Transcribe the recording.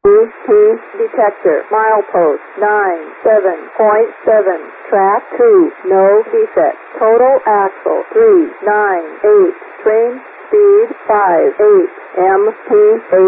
detector, milepost 97.7, track 2, no defect, total axle 398, train speed 58 mph.